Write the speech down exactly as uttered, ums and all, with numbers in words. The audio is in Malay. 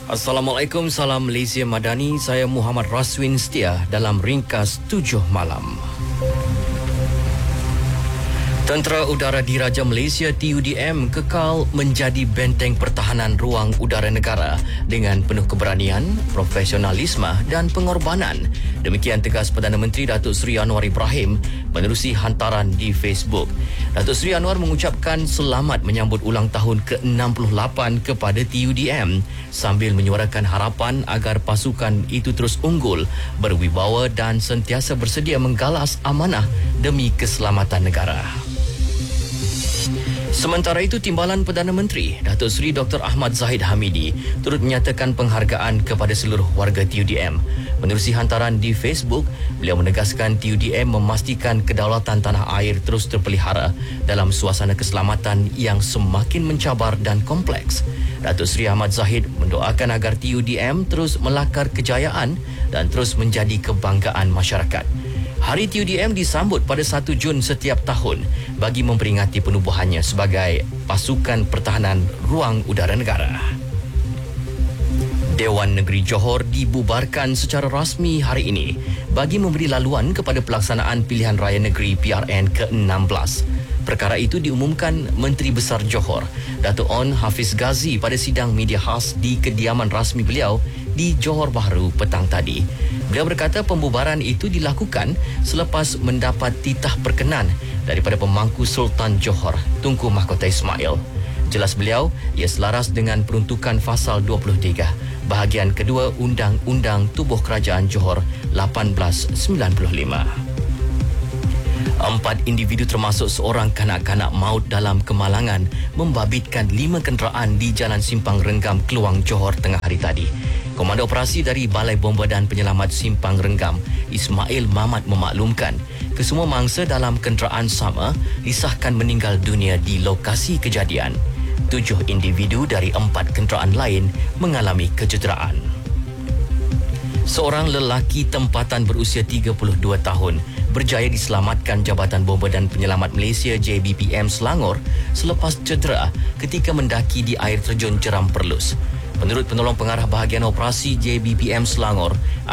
Assalamualaikum, salam Malaysia Madani. Saya Muhammad Raswin Setia dalam ringkas tujuh malam. Tentera Udara Diraja Malaysia T U D M kekal menjadi benteng pertahanan ruang udara negara dengan penuh keberanian, profesionalisme dan pengorbanan. Demikian tegas Perdana Menteri Datuk Seri Anwar Ibrahim menerusi hantaran di Facebook. Datuk Seri Anwar mengucapkan selamat menyambut ulang tahun ke enam puluh lapan kepada T U D M sambil menyuarakan harapan agar pasukan itu terus unggul, berwibawa dan sentiasa bersedia menggalas amanah demi keselamatan negara. Sementara itu, Timbalan Perdana Menteri Datuk Seri Doktor Ahmad Zahid Hamidi turut menyatakan penghargaan kepada seluruh warga T U D M. Menerusi hantaran di Facebook, beliau menegaskan T U D M memastikan kedaulatan tanah air terus terpelihara dalam suasana keselamatan yang semakin mencabar dan kompleks. Datuk Seri Ahmad Zahid mendoakan agar T U D M terus melakar kejayaan dan terus menjadi kebanggaan masyarakat. Hari T U D M disambut pada satu Jun setiap tahun bagi memperingati penubuhannya sebagai Pasukan Pertahanan Ruang Udara Negara. Dewan Negeri Johor dibubarkan secara rasmi hari ini bagi memberi laluan kepada pelaksanaan pilihan raya negeri P R N ke enam belas. Perkara itu diumumkan Menteri Besar Johor, Datuk On Hafiz Ghazi pada sidang media khas di kediaman rasmi beliau di Johor Bahru petang tadi. Beliau berkata pembubaran itu dilakukan selepas mendapat titah perkenan daripada pemangku Sultan Johor, Tunku Mahkota Ismail. Jelas beliau, ia selaras dengan peruntukan Fasal dua puluh tiga, bahagian kedua Undang-Undang Tubuh Kerajaan Johor lapan belas sembilan puluh lima. Empat individu termasuk seorang kanak-kanak maut dalam kemalangan membabitkan lima kenderaan di Jalan Simpang Renggam, Keluang, Johor tengah hari tadi. Komando Operasi dari Balai Bomba dan Penyelamat Simpang Renggam, Ismail Mamat memaklumkan kesemua mangsa dalam kenderaan sama disahkan meninggal dunia di lokasi kejadian. Tujuh individu dari empat kenderaan lain mengalami kecederaan. Seorang lelaki tempatan berusia tiga puluh dua tahun berjaya diselamatkan Jabatan Bomba dan Penyelamat Malaysia J B P M Selangor selepas cedera ketika mendaki di air terjun Jeram Perlus. Menurut penolong pengarah bahagian operasi J B P M Selangor,